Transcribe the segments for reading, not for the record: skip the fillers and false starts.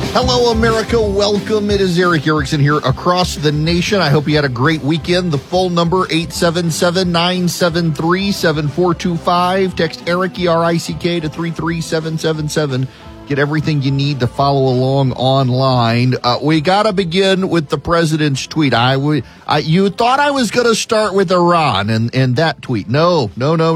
Hello, America. Welcome. It is Erick Erickson here across the nation. I hope you had a great weekend. The phone number, 877-973-7425. Text Erick, E-R-I-C-K, to 33777. Get everything you need to follow along online. We got to begin with the president's tweet. You thought I was going to start with Iran and that tweet. No.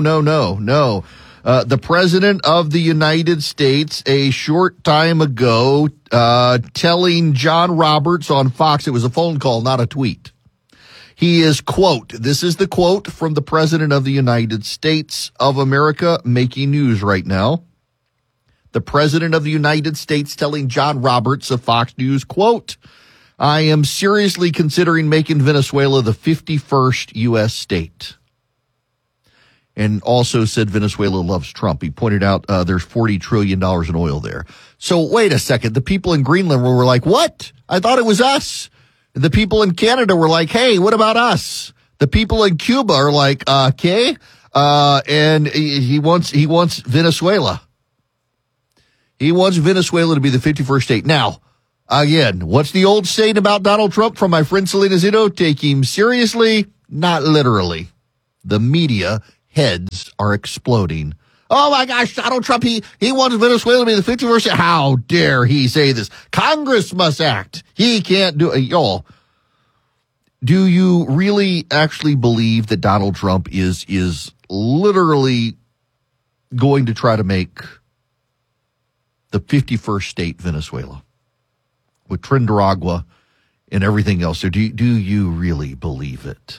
The president of the United States a short time ago telling John Roberts on Fox, it was a phone call, not a tweet. He is, quote, this is the quote from the president of the United States of America making news right now. The president of the United States telling John Roberts of Fox News, quote, I am seriously considering making Venezuela the 51st U.S. state. And also said Venezuela loves Trump. He pointed out there's $40 trillion in oil there. So wait a second. The people in Greenland were like, what? I thought it was us. The people in Canada were like, hey, what about us? The people in Cuba are like, okay. And he wants Venezuela. He wants Venezuela to be the 51st state. Now, again, what's the old saying about Donald Trump from my friend Selena Zito? Take him seriously, not literally. The media heads are exploding. Oh my gosh, Donald Trump, he wants Venezuela to be the 51st state. How dare he say this? Congress must act. He can't do it. Y'all, do you really actually believe that Donald Trump is literally going to try to make the 51st state Venezuela with Trinidad and everything else? So do you really believe it?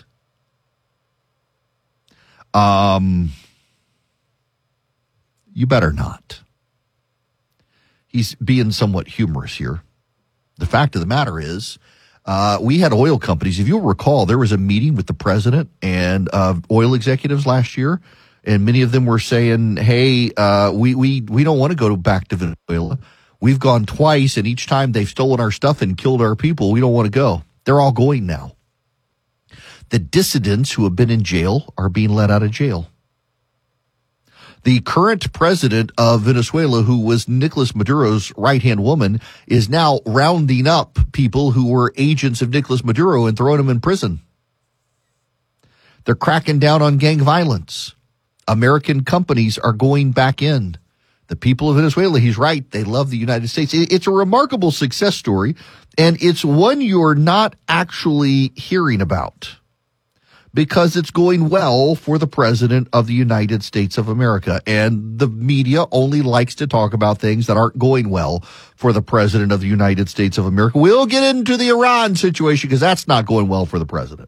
You better not. He's being somewhat humorous here. The fact of the matter is, we had oil companies. If you'll recall, there was a meeting with the president and oil executives last year, and many of them were saying, hey, we don't want to go back to Venezuela. We've gone twice, and each time they've stolen our stuff and killed our people. We don't want to go. They're all going now. The dissidents who have been in jail are being let out of jail. The current president of Venezuela, who was Nicolas Maduro's right-hand woman, is now rounding up people who were agents of Nicolas Maduro and throwing them in prison. They're cracking down on gang violence. American companies are going back in. The people of Venezuela, he's right, they love the United States. It's a remarkable success story, and it's one you're not actually hearing about, because it's going well for the president of the United States of America. And the media only likes to talk about things that aren't going well for the president of the United States of America. We'll get into the Iran situation because that's not going well for the president.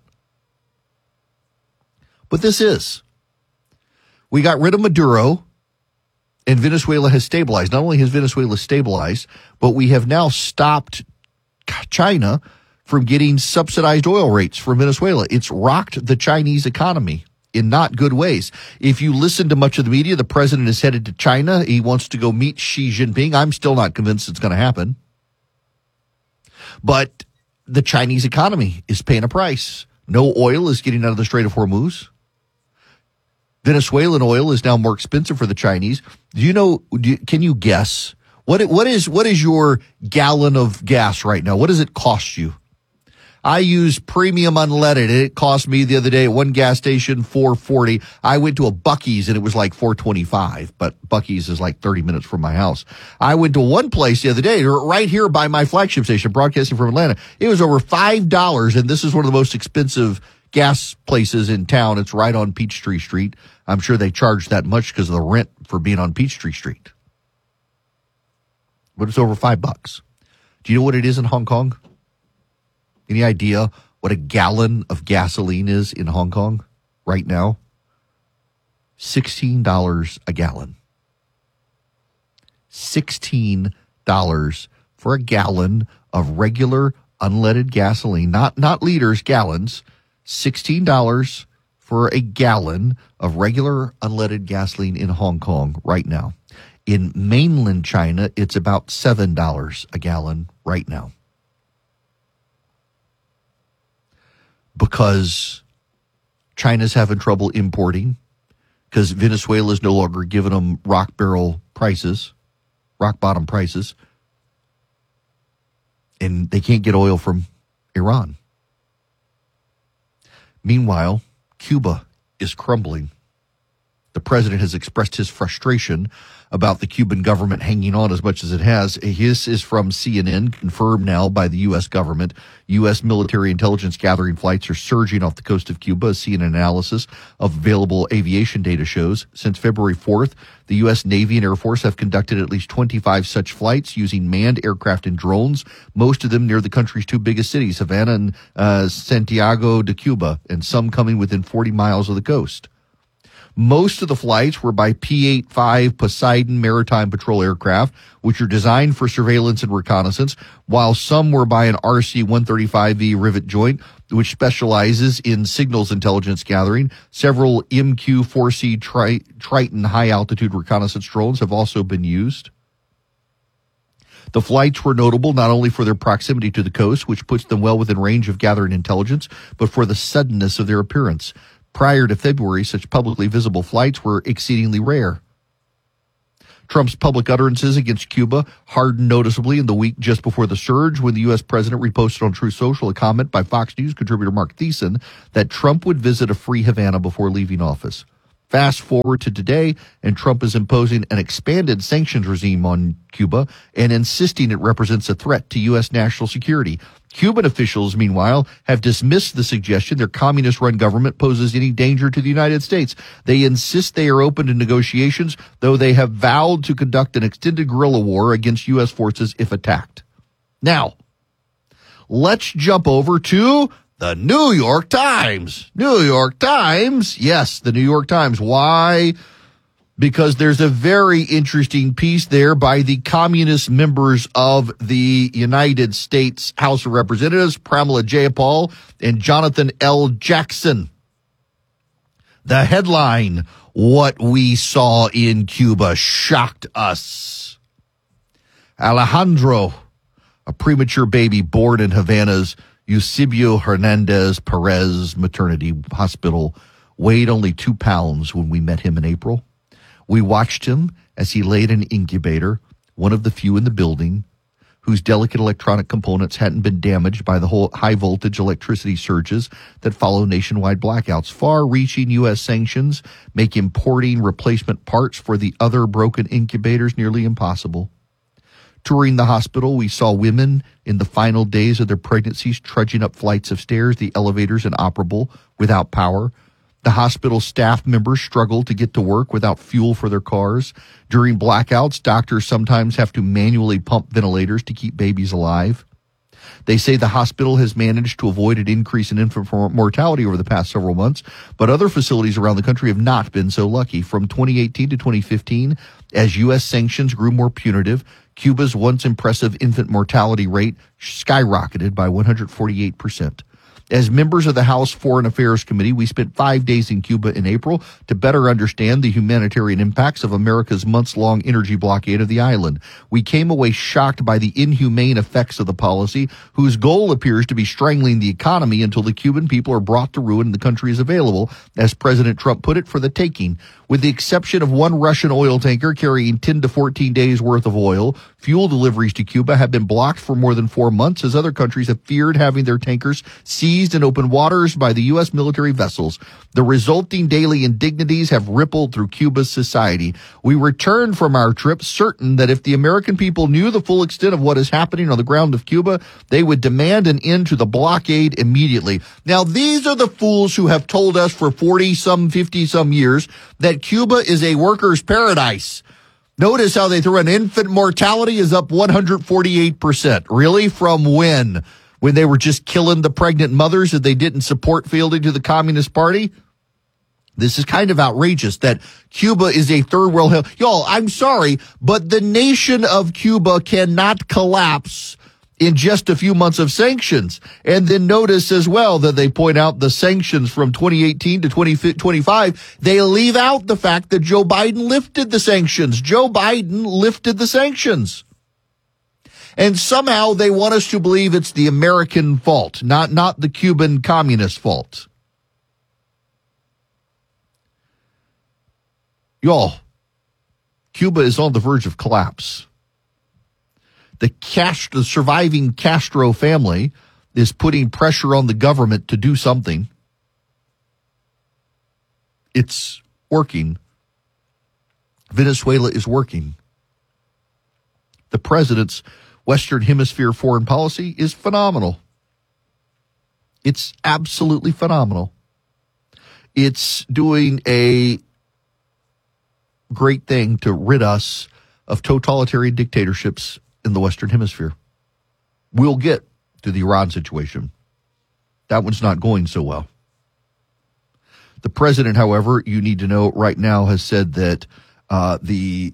But this is. We got rid of Maduro, and Venezuela has stabilized. Not only has Venezuela stabilized, but we have now stopped China from getting subsidized oil rates from Venezuela. It's rocked the Chinese economy in not good ways. If you listen to much of the media, the president is headed to China. He wants to go meet Xi Jinping. I'm still not convinced it's going to happen. But the Chinese economy is paying a price. No oil is getting out of the Strait of Hormuz. Venezuelan oil is now more expensive for the Chinese. Can you guess? What is your gallon of gas right now? What does it cost you? I use premium unleaded. It cost me the other day at one gas station $4.40. I went to a Buc-ee's and it was like $4.25, but Buc-ee's is like 30 minutes from my house. I went to one place the other day, right here by my flagship station, broadcasting from Atlanta. It was over $5, and this is one of the most expensive gas places in town. It's right on Peachtree Street. I'm sure they charge that much because of the rent for being on Peachtree Street. But it's over $5. Do you know what it is in Hong Kong? Any idea what a gallon of gasoline is in Hong Kong right now? $16 a gallon. $16 for a gallon of regular unleaded gasoline, not liters, gallons. $16 for a gallon of regular unleaded gasoline in Hong Kong right now. In mainland China, it's about $7 a gallon right now. Because China's having trouble importing, because Venezuela is no longer giving them rock bottom prices. and they can't get oil from Iran. Meanwhile, Cuba is crumbling. The president has expressed his frustration about the Cuban government hanging on as much as it has. His is from CNN, confirmed now by the U.S. government. U.S. military intelligence gathering flights are surging off the coast of Cuba, as CNN analysis of available aviation data shows. Since February 4th, the U.S. Navy and Air Force have conducted at least 25 such flights using manned aircraft and drones, most of them near the country's two biggest cities, Havana and Santiago de Cuba, and some coming within 40 miles of the coast. Most of the flights were by P-85 Poseidon maritime patrol aircraft, which are designed for surveillance and reconnaissance, while some were by an RC-135V Rivet Joint, which specializes in signals intelligence gathering. Several MQ-4C Triton high-altitude reconnaissance drones have also been used. The flights were notable not only for their proximity to the coast, which puts them well within range of gathering intelligence, but for the suddenness of their appearance. Prior to February, such publicly visible flights were exceedingly rare. Trump's public utterances against Cuba hardened noticeably in the week just before the surge, when the U.S. president reposted on Truth Social a comment by Fox News contributor Mark Thiessen that Trump would visit a free Havana before leaving office. Fast forward to today, and Trump is imposing an expanded sanctions regime on Cuba and insisting it represents a threat to U.S. national security. Cuban officials, meanwhile, have dismissed the suggestion their communist-run government poses any danger to the United States. They insist they are open to negotiations, though they have vowed to conduct an extended guerrilla war against U.S. forces if attacked. Now, let's jump over to the New York Times. New York Times. Yes, the New York Times. Why? Because there's a very interesting piece there by the communist members of the United States House of Representatives, Pramila Jayapal and Jonathan L. Jackson. The headline, "What we saw in Cuba shocked us." Alejandro, a premature baby born in Havana's Eusebio Hernandez Perez Maternity Hospital, weighed only 2 pounds when we met him in April. We watched him as he lay in an incubator, one of the few in the building, whose delicate electronic components hadn't been damaged by the whole high-voltage electricity surges that follow nationwide blackouts. Far-reaching U.S. sanctions make importing replacement parts for the other broken incubators nearly impossible. Touring the hospital, we saw women in the final days of their pregnancies trudging up flights of stairs, the elevators inoperable without power. The hospital staff members struggle to get to work without fuel for their cars. During blackouts, doctors sometimes have to manually pump ventilators to keep babies alive. They say the hospital has managed to avoid an increase in infant mortality over the past several months, but other facilities around the country have not been so lucky. From 2018 to 2015, as U.S. sanctions grew more punitive, Cuba's once impressive infant mortality rate skyrocketed by 148%. As members of the House Foreign Affairs Committee, we spent 5 days in Cuba in April to better understand the humanitarian impacts of America's months-long energy blockade of the island. We came away shocked by the inhumane effects of the policy, whose goal appears to be strangling the economy until the Cuban people are brought to ruin and the country is available, as President Trump put it, for the taking. With the exception of one Russian oil tanker carrying 10 to 14 days worth of oil, fuel deliveries to Cuba have been blocked for more than 4 months, as other countries have feared having their tankers seized in open waters by the U.S. military vessels. The resulting daily indignities have rippled through Cuba's society. We returned from our trip certain that if the American people knew the full extent of what is happening on the ground of Cuba, they would demand an end to the blockade immediately. Now, these are the fools who have told us for 50-some years that Cuba is a worker's paradise. Notice how they threw an infant mortality is up 148%. Really? From when? When they were just killing the pregnant mothers that they didn't support fielding to the Communist Party? This is kind of outrageous that Cuba is a third world hell. Y'all, I'm sorry, but the nation of Cuba cannot collapse in just a few months of sanctions. And then notice as well that they point out the sanctions from 2018 to 2025. They leave out the fact that Joe Biden lifted the sanctions. Joe Biden lifted the sanctions. And somehow they want us to believe it's the American fault, not the Cuban communist fault. Y'all, Cuba is on the verge of collapse. The surviving Castro family is putting pressure on the government to do something. It's working. Venezuela is working. The president's Western Hemisphere foreign policy is phenomenal. It's absolutely phenomenal. It's doing a great thing to rid us of totalitarian dictatorships in the Western Hemisphere. We'll get to the Iran situation. That one's not going so well. The president, however, you need to know right now, has said that the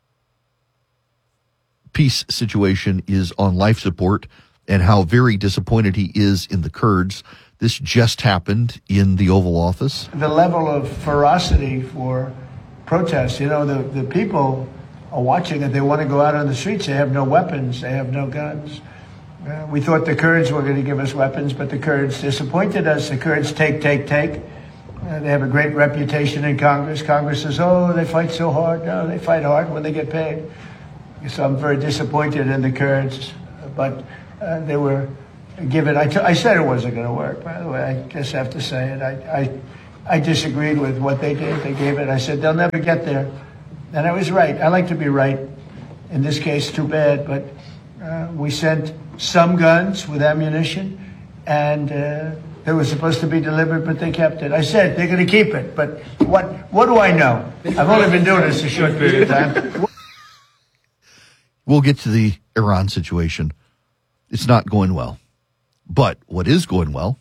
peace situation is on life support and how very disappointed he is in the Kurds. This just happened in the Oval Office. The level of ferocity for protests, the people are watching it. They want to go out on the streets. They have no weapons. They have no guns. We thought the Kurds were going to give us weapons, but the Kurds disappointed us. The Kurds take. They have a great reputation in Congress. Congress says, oh, they fight so hard. No, they fight hard when they get paid. So I'm very disappointed in the Kurds, but they were given. I said it wasn't going to work, by the way. I just have to say it. I disagreed with what they did. They gave it. I said, they'll never get there. And I was right. I like to be right. In this case, too bad. But we sent some guns with ammunition, and they were supposed to be delivered, but they kept it. I said, they're going to keep it. But what do I know? I've only been doing this a short period of time. We'll get to the Iran situation. It's not going well. But what is going well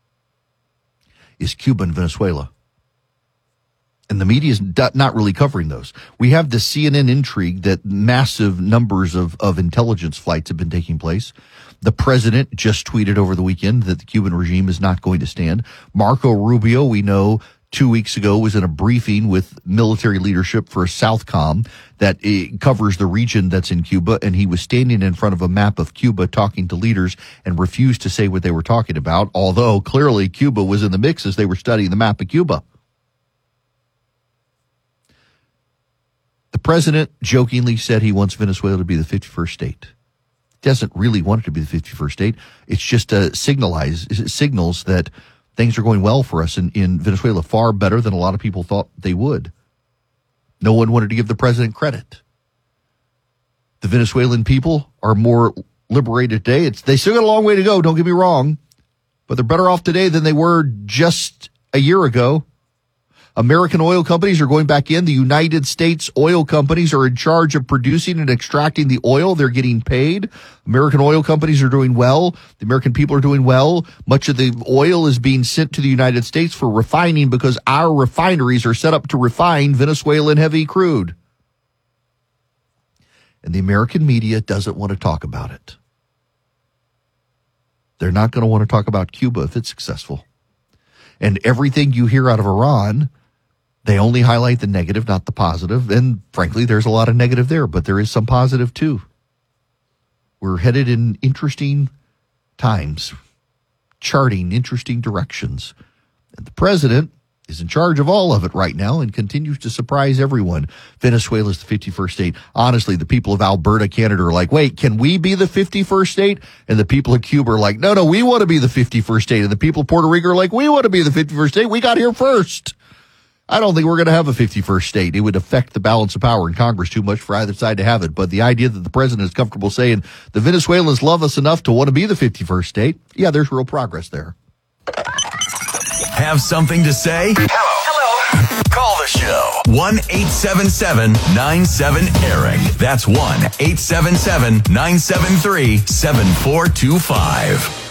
is Cuba and Venezuela. And the media is not really covering those. We have the CNN intrigue that massive numbers of intelligence flights have been taking place. The president just tweeted over the weekend that the Cuban regime is not going to stand. Marco Rubio, we know, 2 weeks ago was in a briefing with military leadership for Southcom that covers the region that's in Cuba, and he was standing in front of a map of Cuba talking to leaders and refused to say what they were talking about, although clearly Cuba was in the mix as they were studying the map of Cuba. The president jokingly said he wants Venezuela to be the 51st state. He doesn't really want it to be the 51st state. It's just signals that things are going well for us in Venezuela, far better than a lot of people thought they would. No one wanted to give the president credit. The Venezuelan people are more liberated today. They still got a long way to go, don't get me wrong, but they're better off today than they were just a year ago. American oil companies are going back in. The United States oil companies are in charge of producing and extracting the oil. They're getting paid. American oil companies are doing well. The American people are doing well. Much of the oil is being sent to the United States for refining because our refineries are set up to refine Venezuelan heavy crude. And the American media doesn't want to talk about it. They're not going to want to talk about Cuba if it's successful. And everything you hear out of Iran, they only highlight the negative, not the positive. And frankly, there's a lot of negative there, but there is some positive too. We're headed in interesting times, charting interesting directions. And the president is in charge of all of it right now and continues to surprise everyone. Venezuela's the 51st state. Honestly, the people of Alberta, Canada are like, wait, can we be the 51st state? And the people of Cuba are like, no, we want to be the 51st state. And the people of Puerto Rico are like, we want to be the 51st state. We got here first. I don't think we're going to have a 51st state. It would affect the balance of power in Congress too much for either side to have it. But the idea that the president is comfortable saying the Venezuelans love us enough to want to be the 51st state, yeah, there's real progress there. Have something to say? Hello. Call the show. 1-877-97-ERIC. That's 1-877-973-7425.